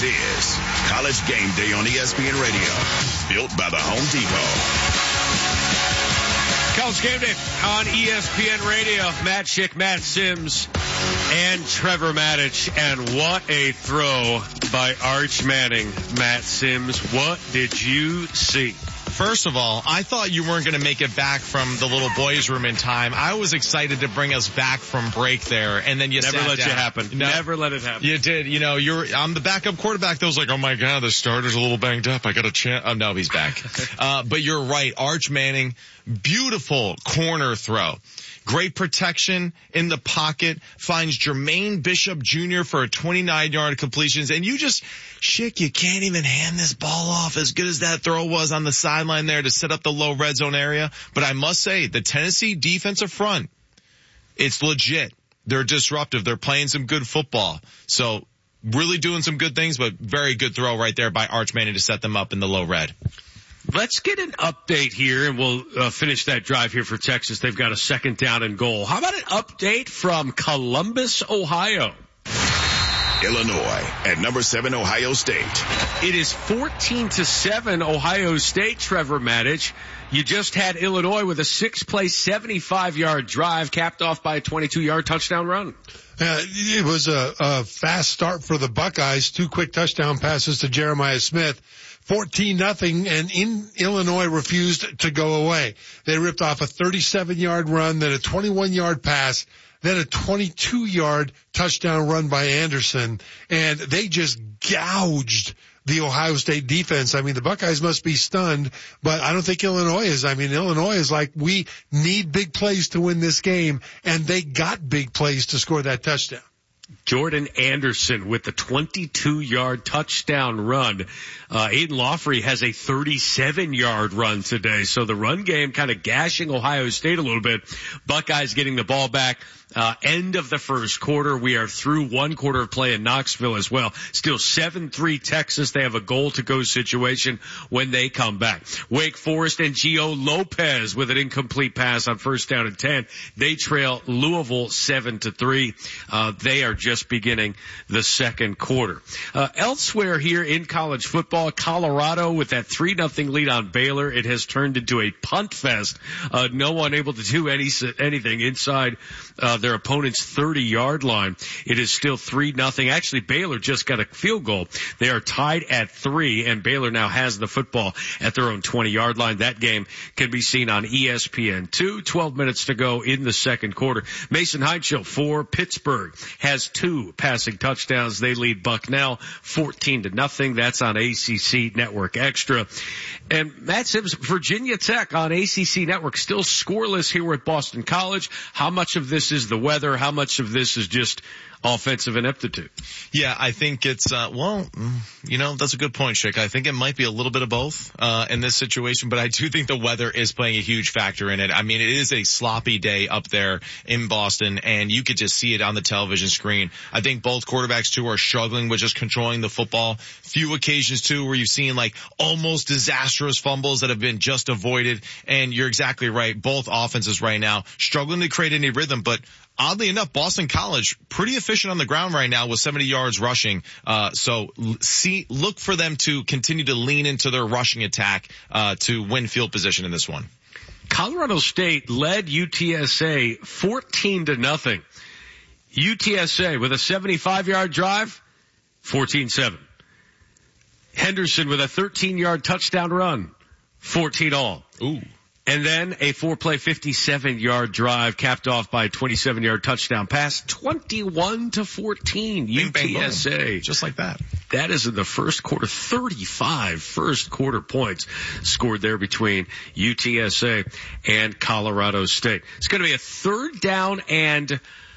This is College Game Day on ESPN Radio, built by the Home Depot. College Game Day on ESPN Radio. Matt Schick, Matt Sims, and Trevor Maddich. And what a throw by Arch Manning. Matt Sims, what did you see? First of all, I thought you weren't going to make it back from the little boys' room in time. I was excited to bring us back from break there, and then you never sat let down. you happen. No, never let it happen. You did. You know, I'm the backup quarterback that was like, oh my God, the starter's a little banged up. I got a chance. Oh no, he's back. But you're right. Arch Manning, beautiful corner throw. Great protection in the pocket, finds Jermaine Bishop Jr. for a 29-yard completions, and you can't even hand this ball off as good as that throw was on the sideline there to set up the low red zone area. But I must say, the Tennessee defensive front, it's legit. They're disruptive. They're playing some good football. So really doing some good things, but very good throw right there by Arch Manning to set them up in the low red. Let's get an update here, and we'll finish that drive here for Texas. They've got a 2nd down and goal. How about an update from Columbus, Ohio? Illinois at number 7, Ohio State. It is 14-7 Ohio State, Trevor Maddich. You just had Illinois with a 6-play, 75-yard drive capped off by a 22-yard touchdown run. It was a fast start for the Buckeyes. 2 quick touchdown passes to Jeremiah Smith. 14-0, and Illinois refused to go away. They ripped off a 37-yard run, then a 21-yard pass, then a 22-yard touchdown run by Anderson, and they just gouged the Ohio State defense. I mean, the Buckeyes must be stunned, but I don't think Illinois is. I mean, Illinois is like, we need big plays to win this game, and they got big plays to score that touchdown. Jordan Anderson with the 22-yard touchdown run. Aiden Lawfrey has a 37-yard run today. So the run game kind of gashing Ohio State a little bit. Buckeyes getting the ball back. End of the first quarter. We are through 1 quarter of play in Knoxville as well. Still 7-3 Texas. They have a goal-to-go situation when they come back. Wake Forest and Gio Lopez with an incomplete pass on 1st down and 10. They trail Louisville 7-3. They are just beginning the 2nd quarter. Elsewhere here in college football, Colorado with that 3-0 lead on Baylor. It has turned into a punt fest. No one able to do anything inside their opponent's 30-yard line. It is still 3-0. Actually, Baylor just got a field goal. They are tied at 3, and Baylor now has the football at their own 20-yard line. That game can be seen on ESPN2. 12 minutes to go in the 2nd quarter. Mason Heitschel for Pittsburgh has 2 passing touchdowns. They lead Bucknell 14-0. That's on ACC Network Extra. And Matt Sims, Virginia Tech on ACC Network, still scoreless here at Boston College. How much of this is the weather? How much of this is just offensive ineptitude? Yeah, I think it's, that's a good point, Schick. I think it might be a little bit of both, in this situation, but I do think the weather is playing a huge factor in it. I mean, it is a sloppy day up there in Boston, and you could just see it on the television screen. I think both quarterbacks, too, are struggling with just controlling the football. Few occasions, too, where you've seen like almost disastrous fumbles that have been just avoided, and you're exactly right. Both offenses right now struggling to create any rhythm, but oddly enough, Boston College pretty efficient on the ground right now with 70 yards rushing. Look for them to continue to lean into their rushing attack to win field position in this one. Colorado State led UTSA 14-0. UTSA with a 75-yard drive, 14-7. Henderson with a 13-yard touchdown run, 14-all. Ooh. And then a 4-play, 57-yard drive capped off by a 27-yard touchdown pass, 21-14, UTSA. Just like that. That is in the first quarter, 35 first quarter points scored there between UTSA and Colorado State. It's going to be a 3rd down and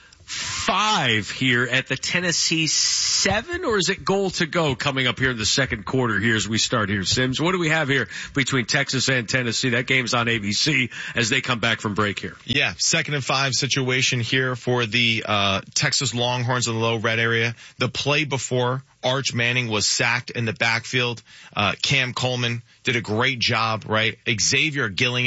5 here at the Tennessee 7, or is it goal to go coming up here in the 2nd quarter here as we start here, Sims? What do we have here between Texas and Tennessee? That game's on ABC as they come back from break here. Yeah, 2nd and 5 situation here for the Texas Longhorns in the low red area. The play before, Arch Manning was sacked in the backfield. Cam Coleman did a great job, right? Xavier Gillingham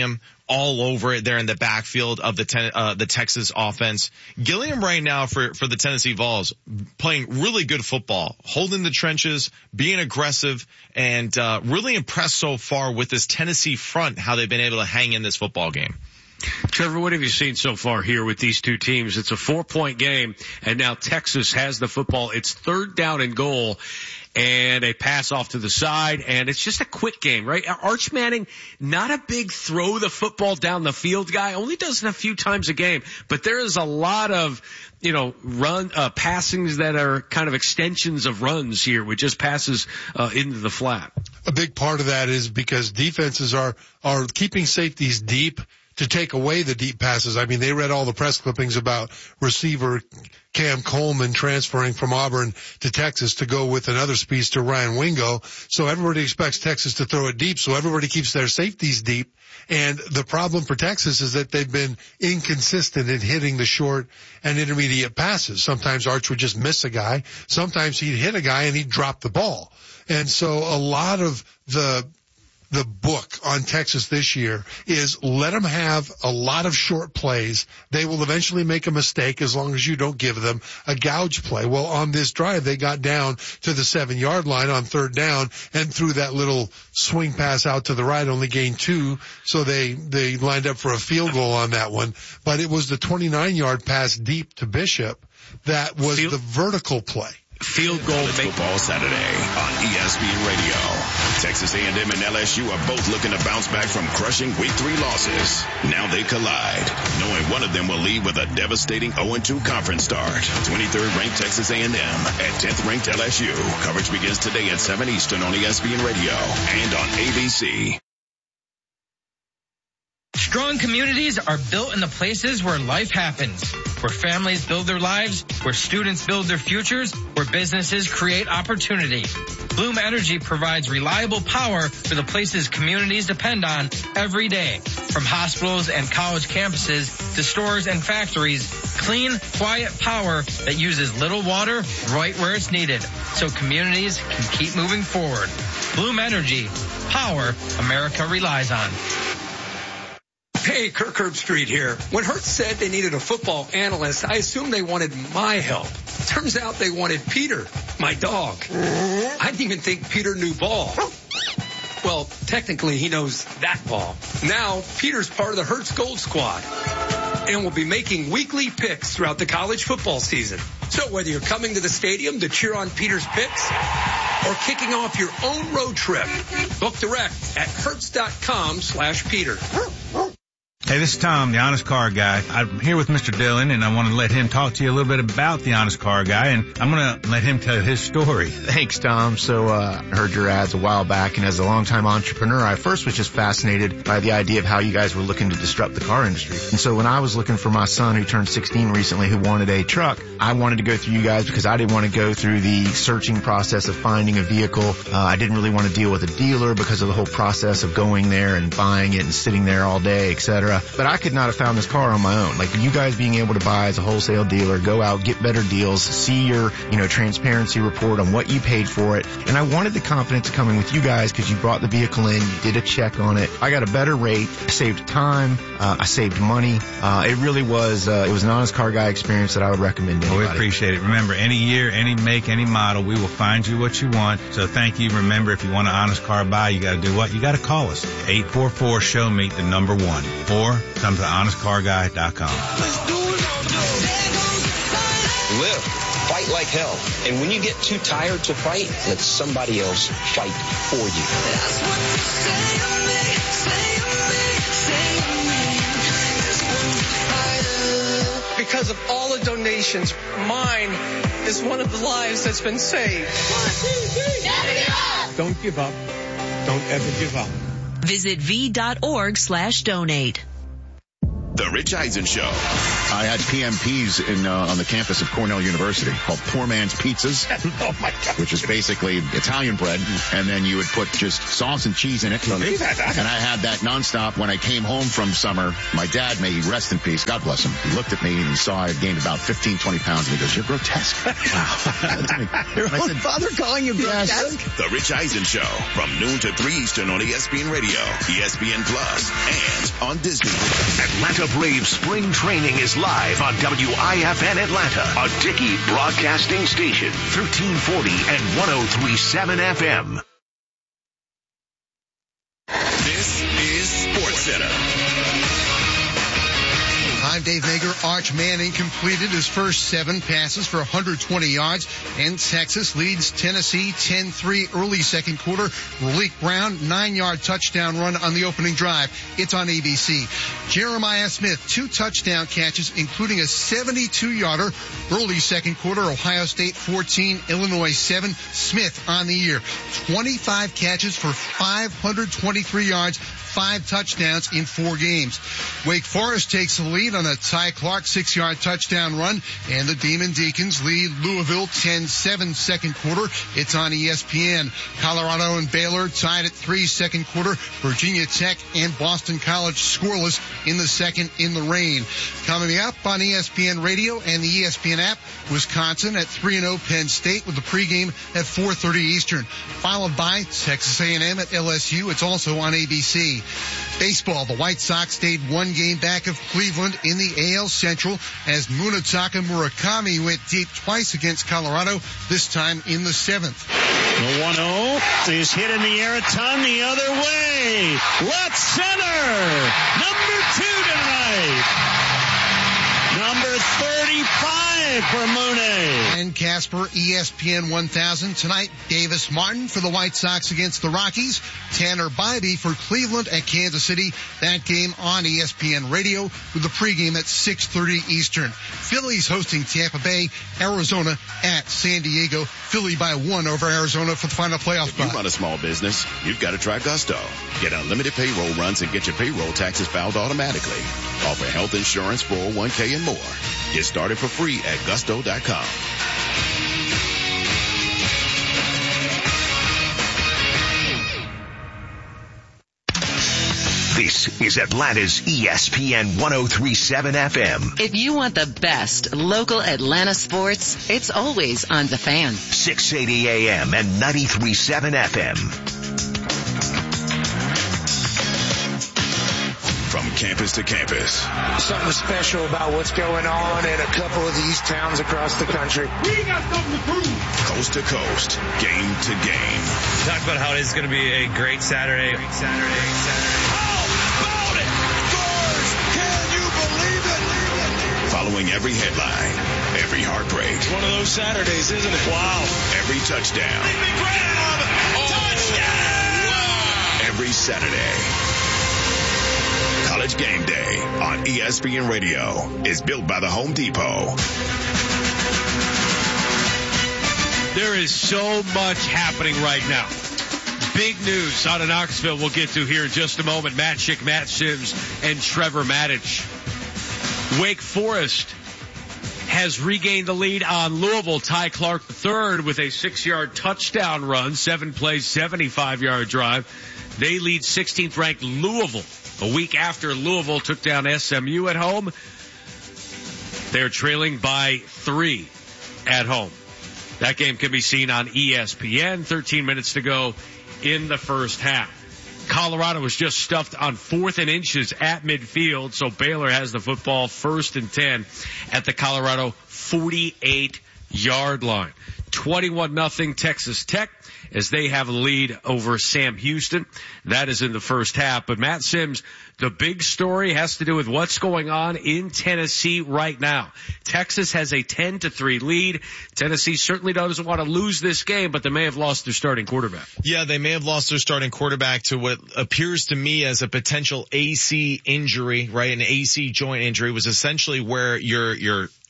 all over it there in the backfield of the Texas offense. Gilliam right now for the Tennessee Vols playing really good football, holding the trenches, being aggressive, and really impressed so far with this Tennessee front, how they've been able to hang in this football game. Trevor, what have you seen so far here with these two teams? It's a 4-point game, and now Texas has the football. It's 3rd down and goal, and a pass off to the side, and it's just a quick game, right? Arch Manning, not a big throw the football down the field guy, only does it a few times a game, but there is a lot of, passings that are kind of extensions of runs here with just passes, into the flat. A big part of that is because defenses are keeping safeties deep to take away the deep passes. I mean, they read all the press clippings about receiver Cam Coleman transferring from Auburn to Texas to go with another speedster, Ryan Wingo. So everybody expects Texas to throw it deep, so everybody keeps their safeties deep. And the problem for Texas is that they've been inconsistent in hitting the short and intermediate passes. Sometimes Arch would just miss a guy. Sometimes he'd hit a guy and he'd drop the ball. And so a lot of the book on Texas this year is let them have a lot of short plays. They will eventually make a mistake as long as you don't give them a gouge play. Well, on this drive, they got down to the 7-yard line on 3rd down and threw that little swing pass out to the right, only gained 2. So they lined up for a field goal on that one. But it was the 29-yard pass deep to Bishop that was the vertical play. Field goal football Saturday on ESPN Radio. Texas A&M and LSU are both looking to bounce back from crushing Week 3 losses. Now they collide, knowing one of them will leave with a devastating 0-2 conference start. 23rd ranked Texas A&M at 10th ranked LSU. Coverage begins today at 7 Eastern on ESPN Radio and on ABC. Strong communities are built in the places where life happens, where families build their lives, where students build their futures, where businesses create opportunity. Bloom Energy provides reliable power for the places communities depend on every day. From hospitals and college campuses to stores and factories, clean, quiet power that uses little water right where it's needed, so communities can keep moving forward. Bloom Energy, power America relies on. Hey, Kirk Herbstreit here. When Hertz said they needed a football analyst, I assumed they wanted my help. Turns out they wanted Peter, my dog. I didn't even think Peter knew ball. Well, technically, he knows that ball. Now, Peter's part of the Hertz Gold Squad and will be making weekly picks throughout the college football season. So whether you're coming to the stadium to cheer on Peter's picks or kicking off your own road trip, book direct at hertz.com/Peter. Hey, this is Tom, the Honest Car Guy. I'm here with Mr. Dillon, and I want to let him talk to you a little bit about the Honest Car Guy, and I'm going to let him tell his story. Thanks, Tom. So I heard your ads a while back, and as a longtime entrepreneur, I first was just fascinated by the idea of how you guys were looking to disrupt the car industry. And so when I was looking for my son, who turned 16 recently, who wanted a truck, I wanted to go through you guys because I didn't want to go through the searching process of finding a vehicle. I didn't really want to deal with a dealer because of the whole process of going there and buying it and sitting there all day, etc. But I could not have found this car on my own. Like you guys being able to buy as a wholesale dealer, go out, get better deals, see your, transparency report on what you paid for it. And I wanted the confidence of coming with you guys because you brought the vehicle in, you did a check on it. I got a better rate, I saved time, I saved money. It really was, it was an Honest Car Guy experience that I would recommend to anybody. We appreciate it. Remember, any year, any make, any model, we will find you what you want. So thank you. Remember, if you want an Honest Car Buy, you got to do what? You got to call us. 844-SHOW-ME, the number 1. Or come to honestcarguy.com. Live. Fight like hell. And when you get too tired to fight, let somebody else fight for you. That's what you say to me, say to me. Because of all the donations, mine is one of the lives that's been saved. 1, 2, 3. Never give up. Don't give up. Don't ever give up. Visit v.org/donate. The Rich Eisen Show. I had PMPs on the campus of Cornell University called Poor Man's Pizzas. Oh my God. Which is basically Italian bread, and then you would put just sauce and cheese in it. And I had that nonstop when I came home from summer. My dad, may he rest in peace, God bless him, he looked at me and he saw I had gained about 15, 20 pounds, and he goes, "You're grotesque." Wow. Your own father calling you grotesque? The Rich Eisen Show from noon to 3 Eastern on ESPN Radio, ESPN Plus, and on Disney. Atlanta Braves spring training is live on WIFN Atlanta, a Dickey broadcasting station, 1340 and 103.7 FM. This is Sports Center. I'm Dave Mager. Arch Manning completed his first 7 passes for 120 yards, and Texas leads Tennessee 10-3 early second quarter. Malik Brown, 9-yard touchdown run on the opening drive. It's on ABC. Jeremiah Smith, 2 touchdown catches, including a 72-yarder early second quarter. Ohio State 14, Illinois 7. Smith on the year, 25 catches for 523 yards. 5 touchdowns in 4 games. Wake Forest takes the lead on a Ty Clark 6-yard touchdown run, and the Demon Deacons lead Louisville 10-7 second quarter. It's on ESPN. Colorado and Baylor tied at 3 second quarter. Virginia Tech and Boston College scoreless in the second in the rain. Coming up on ESPN Radio and the ESPN app, Wisconsin at 3-0 Penn State with the pregame at 4:30 Eastern, followed by Texas A&M at LSU. It's also on ABC. Baseball, the White Sox stayed 1 game back of Cleveland in the AL Central as Munetaka Murakami went deep twice against Colorado, this time in the 7th. The 1-0 is hit in the air a ton the other way. Left center. Number 2 tonight. Number 35 for Mooney. And Casper, ESPN 1000. Tonight, Davis Martin for the White Sox against the Rockies. Tanner Bybee for Cleveland at Kansas City. That game on ESPN Radio with the pregame at 6:30 Eastern. Phillies hosting Tampa Bay. Arizona at San Diego. Philly by 1 over Arizona for the final playoff spot. If you run a small business, you've got to try Gusto. Get unlimited payroll runs and get your payroll taxes filed automatically. Offer health insurance, 401k, and more. Get started for free at gusto.com. This is Atlanta's ESPN 103.7 FM. If you want the best local Atlanta sports, it's always on The Fan. 680 AM and 93.7 FM. From campus to campus. Something special about what's going on in a couple of these towns across the country. We got something to prove. Coast to coast, game to game. Talk about how it is going to be a great Saturday. How about it? Scores! Can you believe it? Following every headline, every heartbreak. It's one of those Saturdays, isn't it? Wow. Every touchdown. Big grab! Touchdown! Wow. Every Saturday. College Game Day on ESPN Radio is built by the Home Depot. There is so much happening right now. Big news out of Knoxville we'll get to here in just a moment. Matt Schick, Matt Sims, and Trevor Maddich. Wake Forest has regained the lead on Louisville. Ty Clark III with a 6-yard touchdown run, 7 plays, 75-yard drive. They lead 16th ranked Louisville. A week after Louisville took down SMU at home, they're trailing by 3 at home. That game can be seen on ESPN. 13 minutes to go in the first half. Colorado was just stuffed on 4th and inches at midfield, so Baylor has the football 1st and 10 at the Colorado 48-yard line. 21-0 Texas Tech as they have a lead over Sam Houston. That is in the first half. But Matt Sims, the big story has to do with what's going on in Tennessee right now. Texas has a 10-3 lead. Tennessee certainly doesn't want to lose this game, but they may have lost their starting quarterback. Yeah, they may have lost their starting quarterback to what appears to me as a potential AC injury, right? An AC joint injury was essentially where your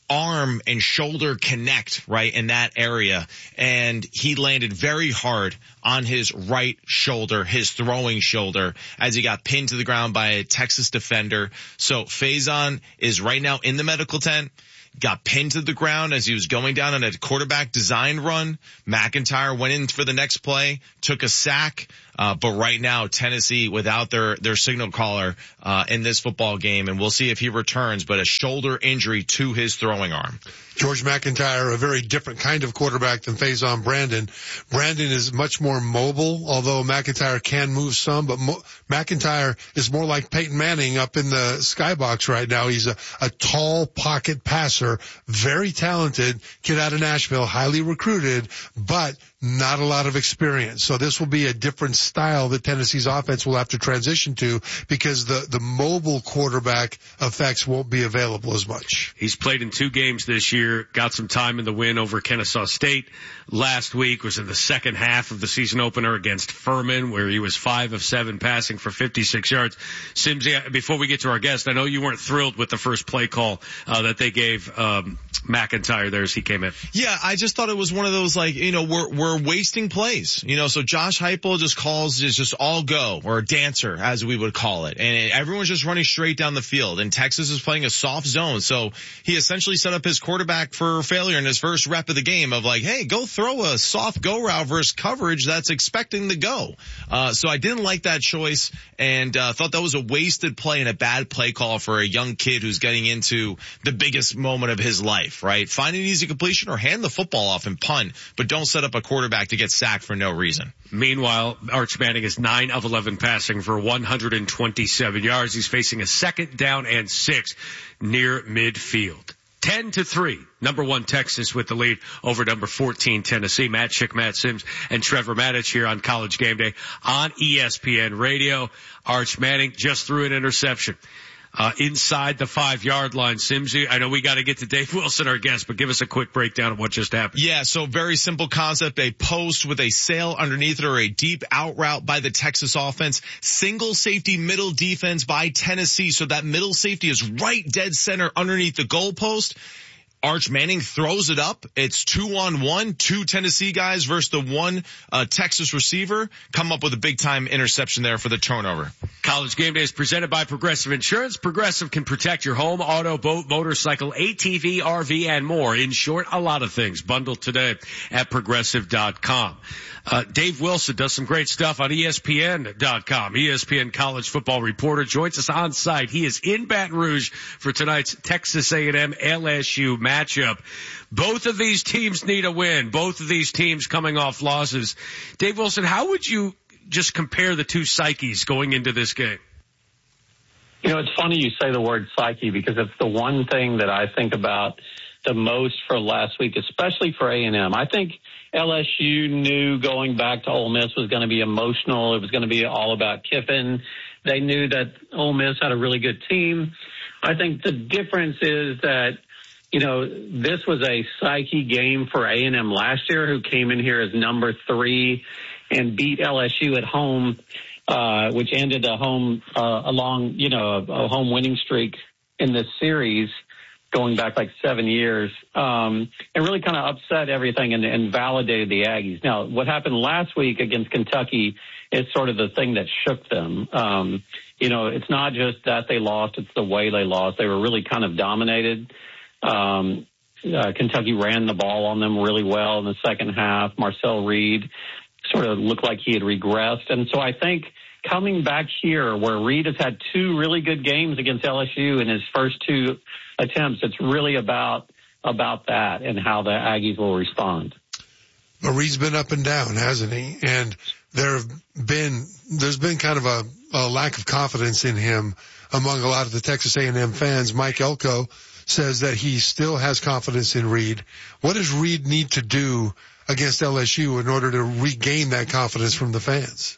arm and shoulder connect right in that area, and he landed very hard on his right shoulder, his throwing shoulder, as he got pinned to the ground by a Texas defender. So Faison is right now in the medical tent. Got pinned to the ground as he was going down on a quarterback design run. McIntyre went in for the next play, took a sack. But right now, Tennessee without their signal caller, in this football game, and we'll see if he returns, but a shoulder injury to his throwing arm. George McIntyre, a very different kind of quarterback than Faison Brandon. Brandon is much more mobile, although McIntyre can move some, but McIntyre is more like Peyton Manning up in the skybox right now. He's a tall pocket passer, very talented kid out of Nashville, highly recruited, but not a lot of experience. So this will be a different style that Tennessee's offense will have to transition to, because the mobile quarterback effects won't be available as much. He's played in 2 games this year, got some time in the win over Kennesaw State last week, was in the second half of the season opener against Furman, where he was 5 of 7 passing for 56 yards. Simsy, before we get to our guest, I know you weren't thrilled with the first play call that they gave McIntyre there as he came in. Yeah, I just thought it was one of those, like, we're wasting plays. So Josh Heupel just calls is just all go, or a dancer, as we would call it. And everyone's just running straight down the field. And Texas is playing a soft zone. So he essentially set up his quarterback for failure in his first rep of the game of like, hey, go throw a soft go route versus coverage that's expecting the go. So I didn't like that choice, and thought that was a wasted play and a bad play call for a young kid who's getting into the biggest moment of his life, right? Find an easy completion or hand the football off and punt, but don't set up a quarterback to get sacked for no reason. Meanwhile, Arch Manning is 9 of 11 passing for 127 yards. He's facing a 2nd down and 6 near midfield. 10-3. Number 1 Texas with the lead over number 14 Tennessee. Matt Schick, Matt Sims, and Trevor Maddich here on College Game Day on ESPN Radio. Arch Manning just threw an interception inside the 5-yard line. Simsy, I know we got to get to Dave Wilson, our guest, but give us a quick breakdown of what just happened. Yeah, so very simple concept. A post with a sail underneath it, or a deep out route by the Texas offense. Single safety middle defense by Tennessee. So that middle safety is right dead center underneath the goalpost. Arch Manning throws it up. It's 2-on-1, 2 Tennessee guys versus the 1 Texas receiver. Come up with a big-time interception there for the turnover. College Game Day is presented by Progressive Insurance. Progressive can protect your home, auto, boat, motorcycle, ATV, RV, and more. In short, a lot of things. Bundled today at Progressive.com. Dave Wilson does some great stuff on ESPN.com. ESPN college football reporter joins us on site. He is in Baton Rouge for tonight's Texas A&M LSU matchup. Both of these teams need a win. Both of these teams coming off losses. Dave Wilson, how would you just compare the two psyches going into this game? It's funny you say the word psyche, because it's the one thing that I think about the most for last week, especially for A&M. I think LSU knew going back to Ole Miss was going to be emotional. It was going to be all about Kiffin. They knew that Ole Miss had a really good team. I think the difference is that, this was a psyche game for A&M last year, who came in here as number 3 and beat LSU at home, which ended a home winning streak in this series going back like 7 years, and really kind of upset everything and validated the Aggies. Now, what happened last week against Kentucky is sort of the thing that shook them. It's not just that they lost, it's the way they lost. They were really kind of dominated. Kentucky ran the ball on them really well in the second half. Marcel Reed sort of looked like he had regressed. And so I think coming back here, where Reed has had 2 really good games against LSU in his first 2 attempts, it's really about that and how the Aggies will respond. But Reed's been up and down, hasn't he? And there's been kind of a lack of confidence in him among a lot of the Texas A&M fans. Mike Elko says that he still has confidence in Reed. What does Reed need to do against LSU in order to regain that confidence from the fans?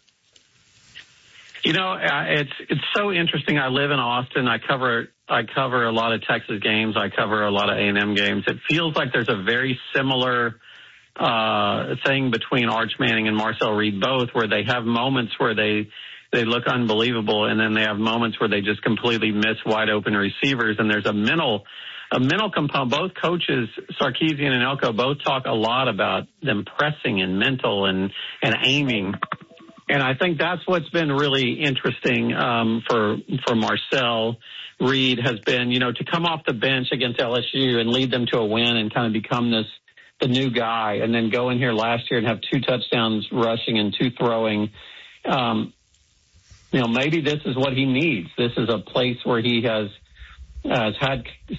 It's so interesting. I live in Austin. I cover a lot of Texas games. I cover a lot of A&M games. It feels like there's a very similar thing between Arch Manning and Marcel Reed both, where they have moments where they look unbelievable, and then they have moments where they just completely miss wide open receivers. And there's a mental a mental component. Both coaches, Sarkisian and Elko, both talk a lot about them pressing and mental and aiming. And I think that's what's been really interesting for Marcel Reed has been, to come off the bench against LSU and lead them to a win and kind of become the new guy, and then go in here last year and have 2 touchdowns rushing and 2 throwing. Maybe this is what he needs. This is a place where he has had